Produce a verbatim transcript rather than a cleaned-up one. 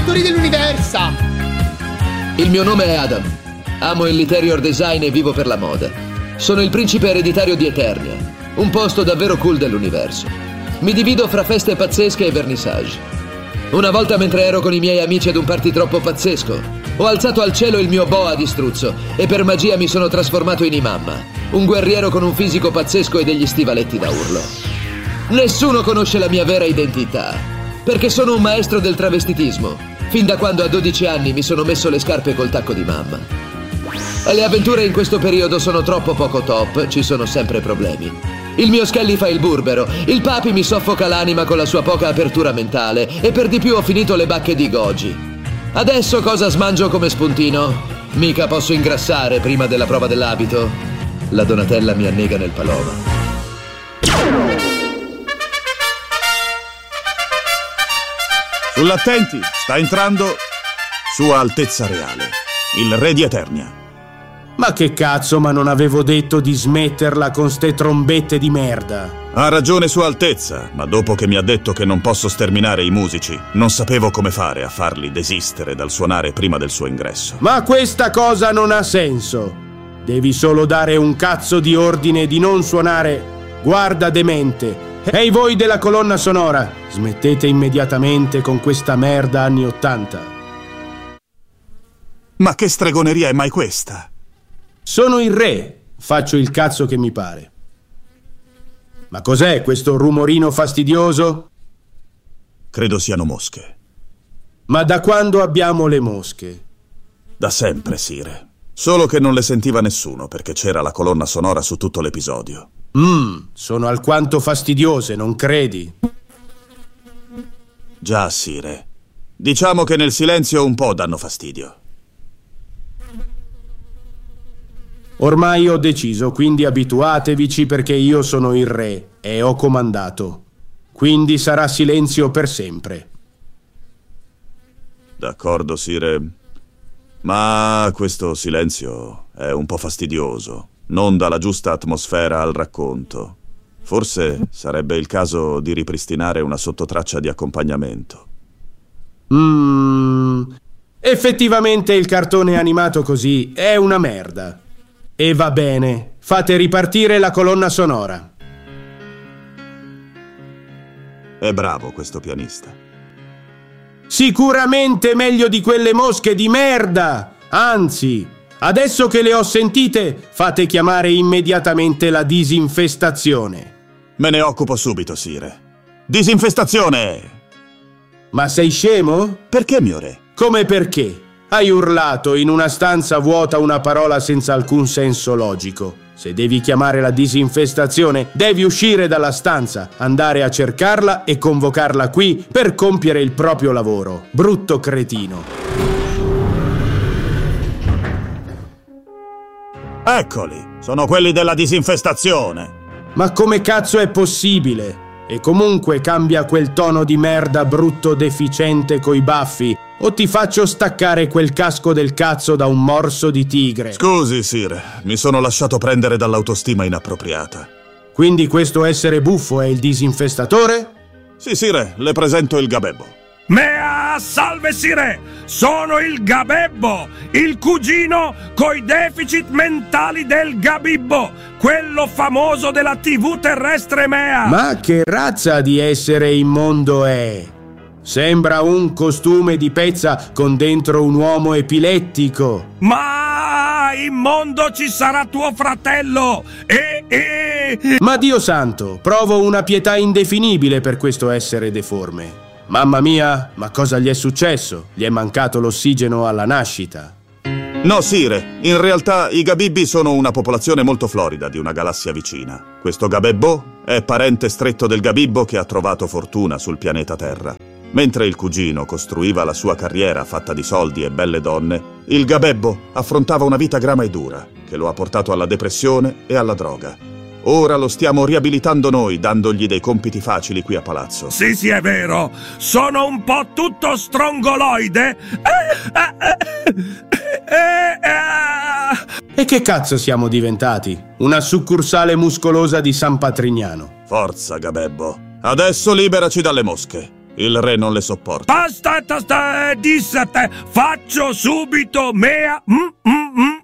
creatori dell'universo! Il mio nome è Adam. Amo il interior design e vivo per la moda. Sono il principe ereditario di Eternia, un posto davvero cool dell'universo. Mi divido fra feste pazzesche e vernissage. Una volta, mentre ero con i miei amici ad un party troppo pazzesco, ho alzato al cielo il mio boa di struzzo e per magia mi sono trasformato in Imamma, un guerriero con un fisico pazzesco e degli stivaletti da urlo. Nessuno conosce la mia vera identità, perché sono un maestro del travestitismo, fin da quando a dodici anni mi sono messo le scarpe col tacco di mamma. Le avventure in questo periodo sono troppo poco top, ci sono sempre problemi. Il mio Skelly fa il burbero, il Papi mi soffoca l'anima con la sua poca apertura mentale e per di più ho finito le bacche di Goji. Adesso cosa smangio come spuntino? Mica posso ingrassare prima della prova dell'abito? La Donatella mi annega nel paloma. Sull'attenti, sta entrando Sua Altezza Reale, il re di Eternia. Ma che cazzo, ma non avevo detto di smetterla con ste trombette di merda. Ha ragione Sua Altezza, ma dopo che mi ha detto che non posso sterminare i musici, non sapevo come fare a farli desistere dal suonare prima del suo ingresso. Ma questa cosa non ha senso. Devi solo dare un cazzo di ordine di non suonare. Guarda demente. Ehi voi della colonna sonora, smettete immediatamente con questa merda anni ottanta. Ma che stregoneria è mai questa? Sono il re, faccio il cazzo che mi pare. Ma cos'è questo rumorino fastidioso? Credo siano mosche. Ma da quando abbiamo le mosche? Da sempre, Sire. Solo che non le sentiva nessuno perché c'era la colonna sonora su tutto l'episodio. Mmm, sono alquanto fastidiose, non credi? Già, Sire. Diciamo che nel silenzio un po' danno fastidio. Ormai ho deciso, quindi abituatevici perché io sono il re e ho comandato. Quindi sarà silenzio per sempre. D'accordo, Sire. Ma questo silenzio è un po' fastidioso. Non dà la giusta atmosfera al racconto. Forse sarebbe il caso di ripristinare una sottotraccia di accompagnamento. Mmm... Effettivamente il cartone animato così è una merda. E va bene, fate ripartire la colonna sonora. È bravo questo pianista. Sicuramente meglio di quelle mosche di merda! Anzi, adesso che le ho sentite, fate chiamare immediatamente la disinfestazione. Me ne occupo subito, Sire. Disinfestazione! Ma sei scemo? Perché, mio re? Come perché? Hai urlato in una stanza vuota una parola senza alcun senso logico. Se devi chiamare la disinfestazione, devi uscire dalla stanza, andare a cercarla e convocarla qui per compiere il proprio lavoro. Brutto cretino. Eccoli, sono quelli della disinfestazione. Ma come cazzo è possibile? E comunque cambia quel tono di merda brutto deficiente coi baffi o ti faccio staccare quel casco del cazzo da un morso di tigre. Scusi, Sire, mi sono lasciato prendere dall'autostima inappropriata. Quindi questo essere buffo è il disinfestatore? Sì, Sire, le presento il Gabebbo. Mea, salve Sire! Sono il Gabebbo, il cugino coi deficit mentali del Gabibbo, quello famoso della tivù terrestre Mea! Ma che razza di essere immondo è? Sembra un costume di pezza con dentro un uomo epilettico. Ma in mondo ci sarà tuo fratello! E, e... Ma Dio santo, provo una pietà indefinibile per questo essere deforme. Mamma mia, ma cosa gli è successo? Gli è mancato l'ossigeno alla nascita. No, Sire, in realtà i Gabibbi sono una popolazione molto florida di una galassia vicina. Questo Gabebbo è parente stretto del Gabibbo che ha trovato fortuna sul pianeta Terra. Mentre il cugino costruiva la sua carriera fatta di soldi e belle donne, il Gabebbo affrontava una vita grama e dura, che lo ha portato alla depressione e alla droga. Ora lo stiamo riabilitando noi, dandogli dei compiti facili qui a palazzo. Sì, sì, è vero. Sono un po' tutto strongoloide. E che cazzo siamo diventati? Una succursale muscolosa di San Patrignano. Forza, Gabebbo. Adesso liberaci dalle mosche. Il re non le sopporta. Basta, basta, disse a te, faccio subito mea... Mm, mm, mm.